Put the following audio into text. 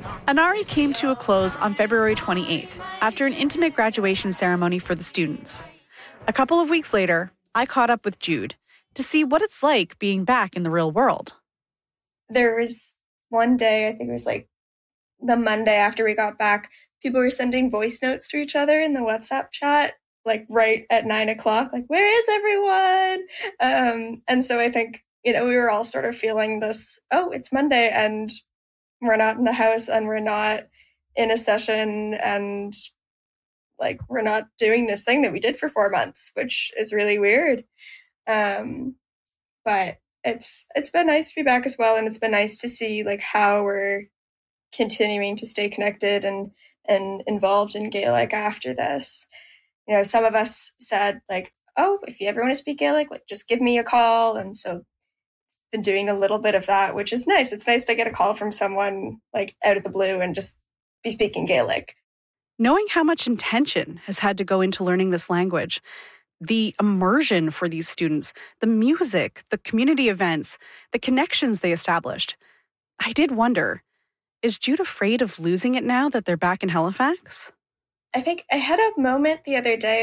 Inari came to a close on February 28th after an intimate graduation ceremony for the students. A couple of weeks later, I caught up with Jude to see what it's like being back in the real world. There was one day, I think it was like the Monday after we got back, people were sending voice notes to each other in the WhatsApp chat, like right at 9:00, like, where is everyone? And so I think, we were all sort of feeling this, oh, it's Monday and we're not in the house and we're not in a session and like we're not doing this thing that we did for 4 months, which is really weird. But it's been nice to be back as well, and it's been nice to see like how we're continuing to stay connected and involved in Gaelic after this. Some of us said like, oh, if you ever want to speak Gaelic, like just give me a call. And so been doing a little bit of that, which is nice. It's nice to get a call from someone like out of the blue and just be speaking Gaelic. Knowing how much intention has had to go into learning this language, the immersion for these students, the music, the community events, the connections they established, I did wonder, is Jude afraid of losing it now that they're back in Halifax? I think I had a moment the other day